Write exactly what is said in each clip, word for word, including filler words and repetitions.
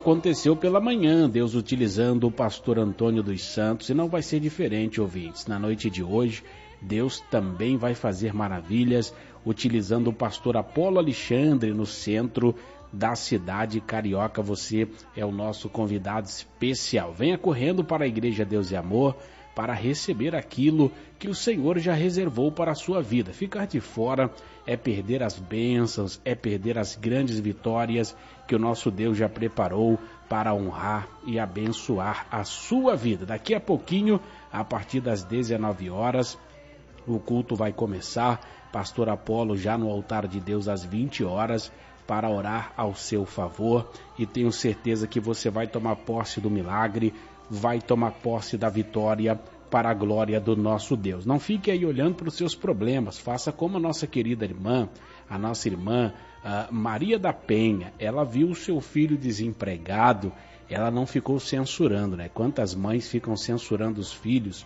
aconteceu pela manhã, Deus utilizando o pastor Antônio dos Santos, e não vai ser diferente, ouvintes. Na noite de hoje, Deus também vai fazer maravilhas, utilizando o pastor Apolo Alexandre no centro da cidade carioca. Você é o nosso convidado especial. Venha correndo para a Igreja Deus e Amor para receber aquilo que o Senhor já reservou para a sua vida. Ficar de fora é perder as bênçãos, é perder as grandes vitórias que o nosso Deus já preparou para honrar e abençoar a sua vida. Daqui a pouquinho, a partir das dezenove horas, o culto vai começar. Pastor Apolo já no altar de Deus às vinte horas para orar ao seu favor, e tenho certeza que você vai tomar posse do milagre, vai tomar posse da vitória para a glória do nosso Deus. Não fique aí olhando para os seus problemas, faça como a nossa querida irmã, a nossa irmã uh, Maria da Penha. Ela viu o seu filho desempregado, ela não ficou censurando, né? Quantas mães ficam censurando os filhos,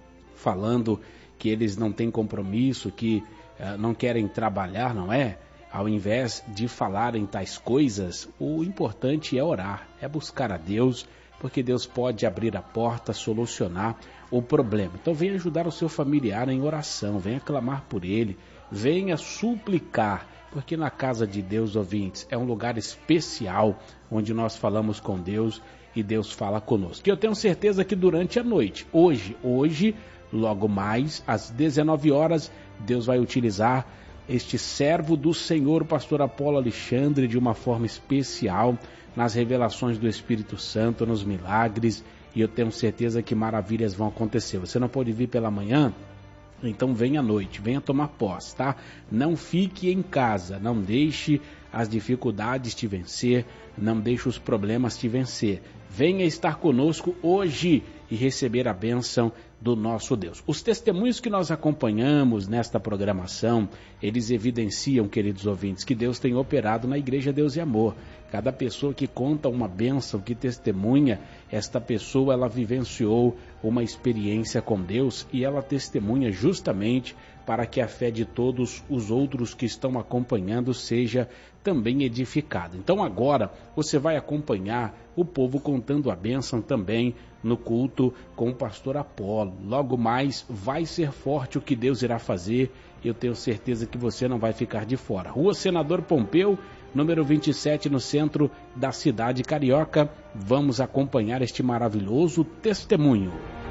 falando que eles não têm compromisso, que uh, não querem trabalhar, não é? Ao invés de falarem tais coisas, o importante é orar, é buscar a Deus, porque Deus pode abrir a porta, solucionar o problema. Então venha ajudar o seu familiar em oração, venha clamar por ele, venha suplicar, porque na casa de Deus, ouvintes, é um lugar especial, onde nós falamos com Deus e Deus fala conosco. E eu tenho certeza que durante a noite, hoje, hoje, logo mais, às dezenove horas, Deus vai utilizar este servo do Senhor, o pastor Apolo Alexandre, de uma forma especial, nas revelações do Espírito Santo, nos milagres, e eu tenho certeza que maravilhas vão acontecer. Você não pode vir pela manhã? Então venha à noite, venha tomar posse, tá? Não fique em casa, não deixe as dificuldades te vencer, não deixe os problemas te vencer. Venha estar conosco hoje e receber a bênção do nosso Deus. Os testemunhos que nós acompanhamos nesta programação, eles evidenciam, queridos ouvintes, que Deus tem operado na Igreja Deus e Amor. Cada pessoa que conta uma bênção, que testemunha, esta pessoa ela vivenciou uma experiência com Deus e ela testemunha justamente para que a fé de todos os outros que estão acompanhando seja também edificada. Então agora você vai acompanhar o povo contando a bênção também no culto com o pastor Apolo. Logo mais vai ser forte o que Deus irá fazer. Eu tenho certeza que você não vai ficar de fora. Rua Senador Pompeu, número vinte e sete, no centro da cidade carioca. Vamos acompanhar este maravilhoso testemunho.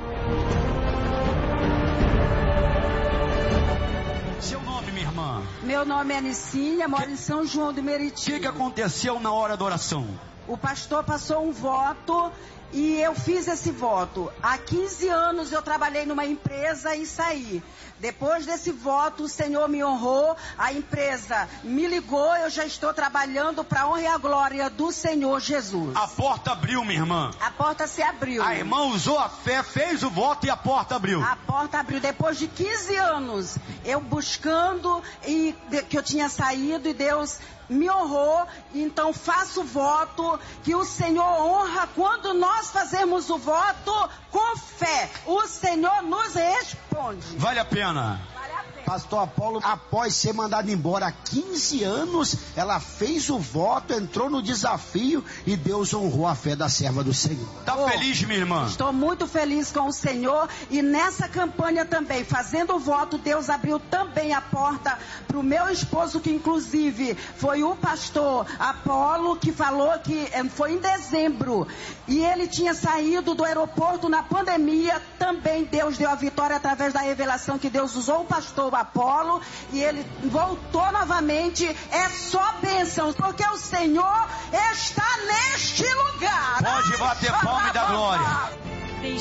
Seu nome, minha irmã? Meu nome é Anicínia, moro que... em São João do Meriti. O que, que aconteceu na hora da oração? O pastor passou um voto e eu fiz esse voto. Há quinze anos eu trabalhei numa empresa e saí. Depois desse voto, o Senhor me honrou, a empresa me ligou, eu já estou trabalhando para a honra e a glória do Senhor Jesus. A porta abriu, minha irmã. A porta se abriu. A irmã usou a fé, fez o voto e a porta abriu. A porta abriu. Depois de quinze anos, eu buscando e que eu tinha saído e Deus me honrou, então faço voto que o Senhor honra quando nós fazemos o voto com fé. O Senhor nos responde. Vale a pena. Pastor Apolo, após ser mandado embora há quinze anos, ela fez o voto, entrou no desafio e Deus honrou a fé da serva do Senhor. Tá oh, feliz, minha irmã? Estou muito feliz com o Senhor e nessa campanha também, fazendo o voto, Deus abriu também a porta para o meu esposo, que inclusive foi o pastor Apolo, que falou que foi em dezembro e ele tinha saído do aeroporto na pandemia. Também Deus deu a vitória através da revelação que Deus usou o pastor Apolo e ele voltou novamente. É só bênçãos, porque o Senhor está neste lugar. Pode bater palma e dar glória.